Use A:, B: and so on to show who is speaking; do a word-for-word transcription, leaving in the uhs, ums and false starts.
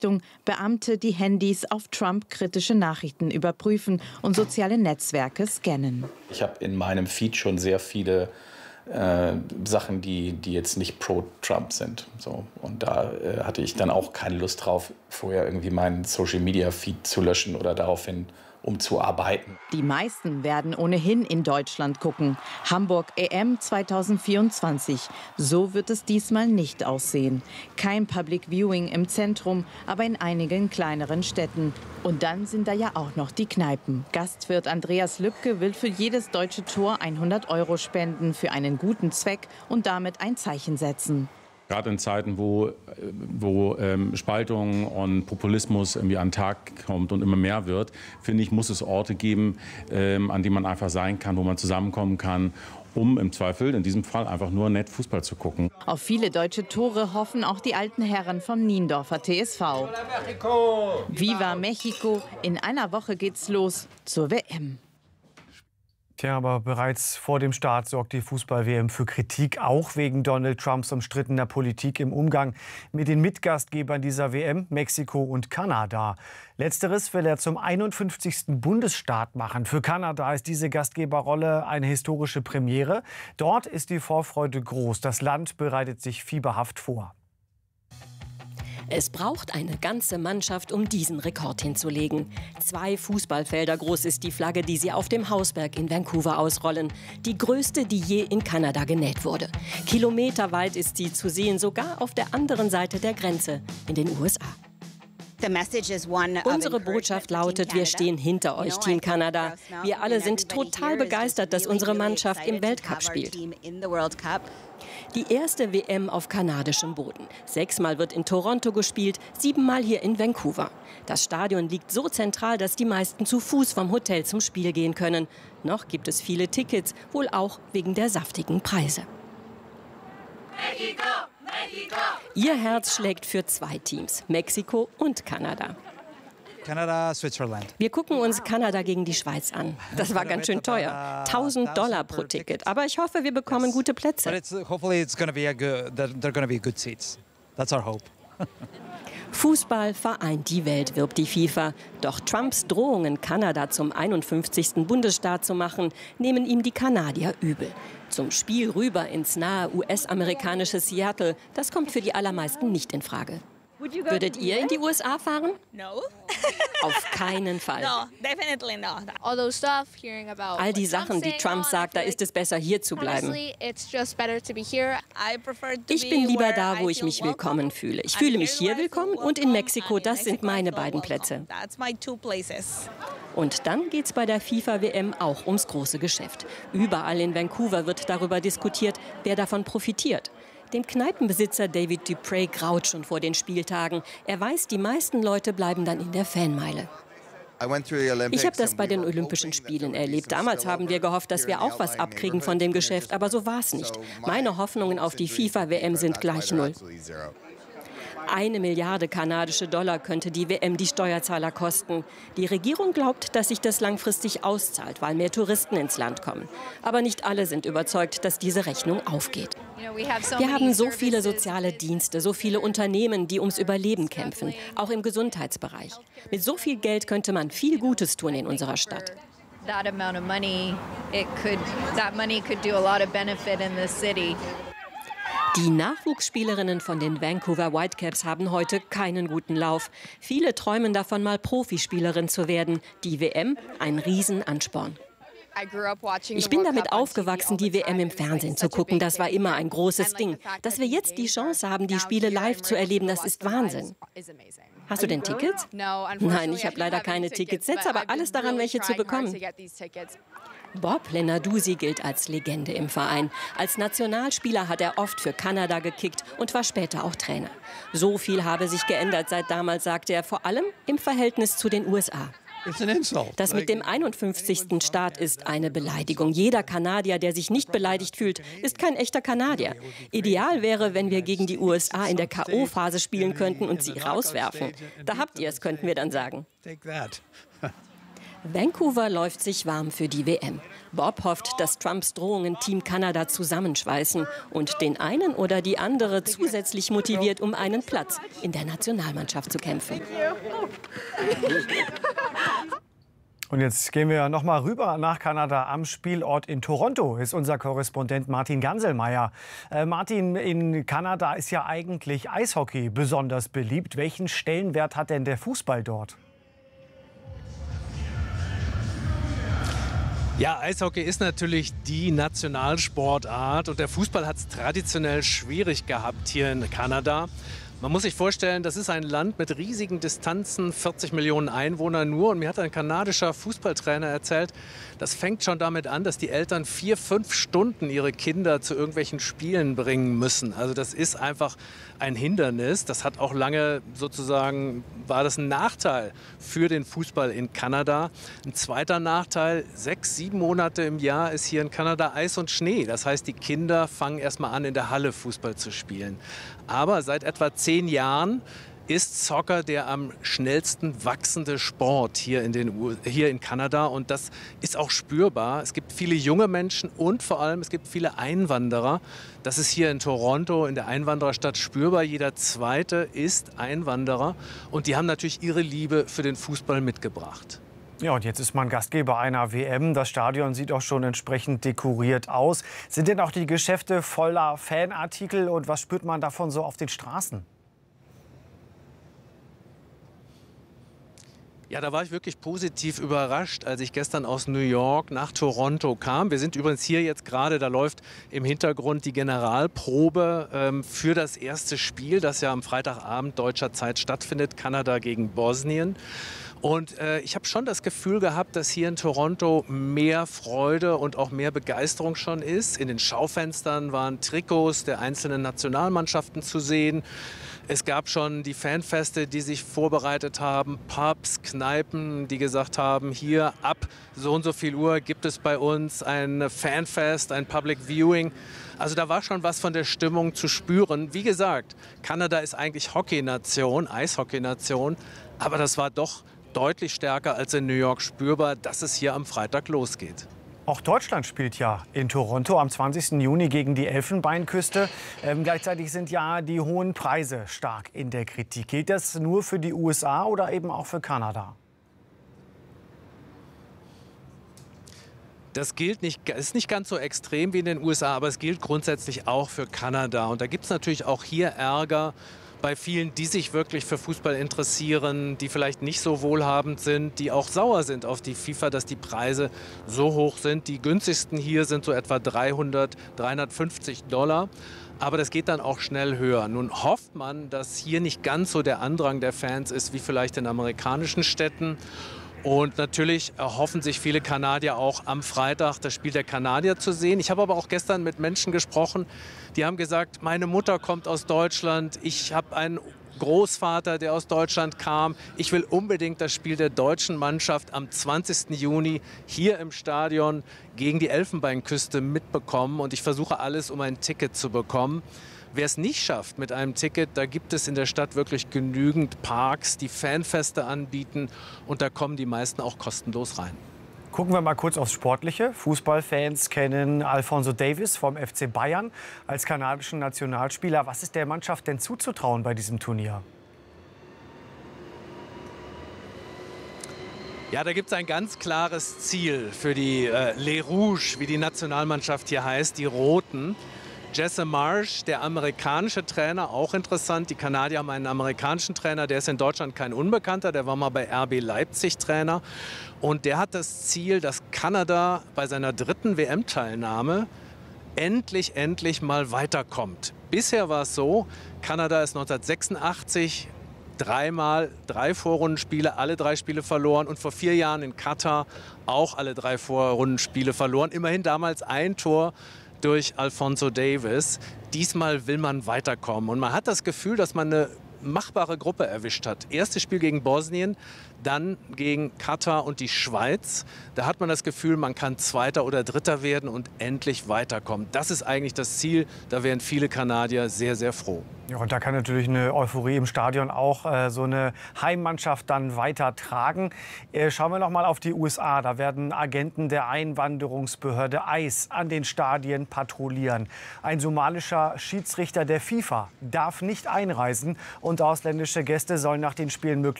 A: Beamte die Handys auf Trump-kritische Nachrichten überprüfen und soziale Netzwerke scannen.
B: Ich habe in meinem Feed schon sehr viele äh, Sachen, die, die jetzt nicht pro-Trump sind. So. Und da äh, hatte ich dann auch keine Lust drauf, vorher irgendwie meinen Social-Media-Feed zu löschen oder daraufhin umzuarbeiten.
A: Die meisten werden ohnehin in Deutschland gucken. Hamburg E M zweitausendvierundzwanzig. So wird es diesmal nicht aussehen. Kein Public Viewing im Zentrum, aber in einigen kleineren Städten. Und dann sind da ja auch noch die Kneipen. Gastwirt Andreas Lübke will für jedes deutsche Tor hundert Euro spenden für einen guten Zweck und damit ein Zeichen setzen.
C: Gerade in Zeiten, wo, wo ähm, Spaltung und Populismus irgendwie an den Tag kommt und immer mehr wird, finde ich, muss es Orte geben, ähm, an denen man einfach sein kann, wo man zusammenkommen kann, um im Zweifel, in diesem Fall, einfach nur nett Fußball zu gucken.
A: Auf viele deutsche Tore hoffen auch die alten Herren vom Niendorfer T S V. Viva Mexico! In einer Woche geht's los zur W M.
D: Tja, aber bereits vor dem Start sorgt die Fußball-W M für Kritik, auch wegen Donald Trumps umstrittener Politik im Umgang mit den Mitgastgebern dieser W M, Mexiko und Kanada. Letzteres will er zum einundfünfzigsten Bundesstaat machen. Für Kanada ist diese Gastgeberrolle eine historische Premiere. Dort ist die Vorfreude groß. Das Land bereitet sich fieberhaft vor.
E: Es braucht eine ganze Mannschaft, um diesen Rekord hinzulegen. Zwei Fußballfelder groß ist die Flagge, die sie auf dem Hausberg in Vancouver ausrollen. Die größte, die je in Kanada genäht wurde. Kilometerweit ist sie zu sehen, sogar auf der anderen Seite der Grenze, in den U S A. Unsere Botschaft lautet, wir stehen hinter euch, Team Kanada. Wir alle sind total begeistert, dass unsere Mannschaft im Weltcup spielt. Die erste W M auf kanadischem Boden. Sechsmal wird in Toronto gespielt, siebenmal hier in Vancouver. Das Stadion liegt so zentral, dass die meisten zu Fuß vom Hotel zum Spiel gehen können. Noch gibt es viele Tickets, wohl auch wegen der saftigen Preise. Mexiko, Mexiko. Ihr Herz schlägt für zwei Teams, Mexiko und Kanada.
F: Kanada, Switzerland.
E: Wir gucken uns Kanada gegen die Schweiz an. Das war ganz schön teuer. tausend Dollar pro Ticket. Aber ich hoffe, wir bekommen gute Plätze. Fußball vereint die Welt, wirbt die FIFA. Doch Trumps Drohungen, Kanada zum einundfünfzigsten Bundesstaat zu machen, nehmen ihm die Kanadier übel. Zum Spiel rüber ins nahe U S-amerikanische Seattle, das kommt für die allermeisten nicht in Frage. Würdet ihr in die U S A fahren?
G: No.
E: Auf keinen Fall.
G: No, definitely not.
H: All those stuff, hearing about
E: All die Sachen, die Trump sagt, da ist es besser, hier zu bleiben. Ich bin lieber da, wo ich mich willkommen fühle. Ich fühle mich hier willkommen und in Mexiko, das sind meine beiden Plätze. Und dann geht's bei der FIFA W M auch ums große Geschäft. Überall in Vancouver wird darüber diskutiert, wer davon profitiert. Dem Kneipenbesitzer David Duprey graut schon vor den Spieltagen. Er weiß, die meisten Leute bleiben dann in der Fanmeile. Ich habe das bei den Olympischen Spielen erlebt. Damals haben wir gehofft, dass wir auch was abkriegen von dem Geschäft, aber so war es nicht. Meine Hoffnungen auf die FIFA W M sind gleich null. Eine Milliarde kanadische Dollar könnte die W M die Steuerzahler kosten. Die Regierung glaubt, dass sich das langfristig auszahlt, weil mehr Touristen ins Land kommen. Aber nicht alle sind überzeugt, dass diese Rechnung aufgeht. Wir haben so viele soziale Dienste, so viele Unternehmen, die ums Überleben kämpfen, auch im Gesundheitsbereich. Mit so viel Geld könnte man viel Gutes tun in unserer Stadt.
H: that amount of money, it could, that money could do a lot of benefit in the city.
E: Die Nachwuchsspielerinnen von den Vancouver Whitecaps haben heute keinen guten Lauf. Viele träumen davon, mal Profispielerin zu werden. Die W M, ein Riesenansporn. Ich bin damit aufgewachsen, die W M im Fernsehen zu gucken. Das war immer ein großes Ding. Dass wir jetzt die Chance haben, die Spiele live zu erleben, das ist Wahnsinn. Hast du denn Tickets? Nein, ich habe leider keine Tickets. Setz aber alles daran, welche zu bekommen. Bob Lenarduzzi gilt als Legende im Verein. Als Nationalspieler hat er oft für Kanada gekickt und war später auch Trainer. So viel habe sich geändert seit damals, sagte er, vor allem im Verhältnis zu den U S A. Das mit dem einundfünfzigsten Staat ist eine Beleidigung. Jeder Kanadier, der sich nicht beleidigt fühlt, ist kein echter Kanadier. Ideal wäre, wenn wir gegen die U S A in der K O-Phase spielen könnten und sie rauswerfen. Da habt ihr es, könnten wir dann sagen. Vancouver läuft sich warm für die W M. Bob hofft, dass Trumps Drohungen Team Kanada zusammenschweißen und den einen oder die andere zusätzlich motiviert, um einen Platz in der Nationalmannschaft zu kämpfen.
D: Und jetzt gehen wir noch mal rüber nach Kanada. Am Spielort in Toronto ist unser Korrespondent Martin Ganselmeier. Äh, Martin, in Kanada ist ja eigentlich Eishockey besonders beliebt. Welchen Stellenwert hat denn der Fußball dort?
G: Ja, Eishockey ist natürlich die Nationalsportart und der Fußball hat es traditionell schwierig gehabt hier in Kanada. Man muss sich vorstellen, das ist ein Land mit riesigen Distanzen, vierzig Millionen Einwohner nur. Und mir hat ein kanadischer Fußballtrainer erzählt, das fängt schon damit an, dass die Eltern vier, fünf Stunden ihre Kinder zu irgendwelchen Spielen bringen müssen. Also das ist einfach ein Hindernis. Das hat auch lange sozusagen, war das ein Nachteil für den Fußball in Kanada. Ein zweiter Nachteil, sechs, sieben Monate im Jahr ist hier in Kanada Eis und Schnee. Das heißt, die Kinder fangen erstmal an, in der Halle Fußball zu spielen. Aber seit etwa zehn Jahren ist Soccer der am schnellsten wachsende Sport hier in, den U hier in Kanada. Und das ist auch spürbar. Es gibt viele junge Menschen und vor allem es gibt viele Einwanderer. Das ist hier in Toronto, in der Einwandererstadt, spürbar. Jeder Zweite ist Einwanderer. Und die haben natürlich ihre Liebe für den Fußball mitgebracht.
D: Ja, und jetzt ist man Gastgeber einer W M. Das Stadion sieht auch schon entsprechend dekoriert aus. Sind denn auch die Geschäfte voller Fanartikel und was spürt man davon so auf den Straßen?
G: Ja, da war ich wirklich positiv überrascht, als ich gestern aus New York nach Toronto kam. Wir sind übrigens hier jetzt gerade, da läuft im Hintergrund die Generalprobe ähm, für das erste Spiel, das ja am Freitagabend deutscher Zeit stattfindet, Kanada gegen Bosnien. Und äh, ich habe schon das Gefühl gehabt, dass hier in Toronto mehr Freude und auch mehr Begeisterung schon ist. In den Schaufenstern waren Trikots der einzelnen Nationalmannschaften zu sehen. Es gab schon die Fanfeste, die sich vorbereitet haben, Pubs, Kneipen, die gesagt haben, hier ab so und so viel Uhr gibt es bei uns ein Fanfest, ein Public Viewing. Also da war schon was von der Stimmung zu spüren. Wie gesagt, Kanada ist eigentlich Hockey-Nation, Eishockey-Nation, aber das war doch deutlich stärker als in New York spürbar, dass es hier am Freitag losgeht.
D: Auch Deutschland spielt ja in Toronto am zwanzigsten Juni gegen die Elfenbeinküste. Ähm, gleichzeitig sind ja die hohen Preise stark in der Kritik. Gilt das nur für die U S A oder eben auch für Kanada?
G: Das gilt nicht, ist nicht ganz so extrem wie in den U S A, aber es gilt grundsätzlich auch für Kanada. Und da gibt es natürlich auch hier Ärger bei vielen, die sich wirklich für Fußball interessieren, die vielleicht nicht so wohlhabend sind, die auch sauer sind auf die FIFA, dass die Preise so hoch sind. Die günstigsten hier sind so etwa dreihundert, dreihundertfünfzig Dollar. Aber das geht dann auch schnell höher. Nun hofft man, dass hier nicht ganz so der Andrang der Fans ist wie vielleicht in amerikanischen Städten. Und natürlich erhoffen sich viele Kanadier auch am Freitag das Spiel der Kanadier zu sehen. Ich habe aber auch gestern mit Menschen gesprochen, die haben gesagt, meine Mutter kommt aus Deutschland, ich habe einen Großvater, der aus Deutschland kam. Ich will unbedingt das Spiel der deutschen Mannschaft am zwanzigsten Juni hier im Stadion gegen die Elfenbeinküste mitbekommen. Und ich versuche alles, um ein Ticket zu bekommen. Wer es nicht schafft mit einem Ticket, da gibt es in der Stadt wirklich genügend Parks, die Fanfeste anbieten und da kommen die meisten auch kostenlos rein.
D: Gucken wir mal kurz aufs Sportliche. Fußballfans kennen Alphonso Davies vom F C Bayern als kanadischen Nationalspieler. Was ist der Mannschaft denn zuzutrauen bei diesem Turnier?
G: Ja, da gibt es ein ganz klares Ziel für die äh, Les Rouges, wie die Nationalmannschaft hier heißt, die Roten. Jesse Marsch, der amerikanische Trainer, auch interessant. Die Kanadier haben einen amerikanischen Trainer, der ist in Deutschland kein Unbekannter, der war mal bei R B Leipzig Trainer. Und der hat das Ziel, dass Kanada bei seiner dritten W M-Teilnahme endlich, endlich mal weiterkommt. Bisher war es so, Kanada ist neunzehnhundertsechsundachtzig dreimal, drei Vorrundenspiele, alle drei Spiele verloren und vor vier Jahren in Katar auch alle drei Vorrundenspiele verloren. Immerhin damals ein Tor durch Alphonso Davies. Diesmal will man weiterkommen und man hat das Gefühl, dass man eine machbare Gruppe erwischt hat. Erstes Spiel gegen Bosnien, dann gegen Katar und die Schweiz. Da hat man das Gefühl, man kann Zweiter oder Dritter werden und endlich weiterkommen. Das ist eigentlich das Ziel. Da wären viele Kanadier sehr, sehr froh.
D: Ja, und da kann natürlich eine Euphorie im Stadion auch äh, so eine Heimmannschaft dann weiter tragen. Äh, schauen wir noch mal auf die U S A. Da werden Agenten der Einwanderungsbehörde ICE an den Stadien patrouillieren. Ein somalischer Schiedsrichter der FIFA darf nicht einreisen und ausländische Gäste sollen nach den Spielen möglichst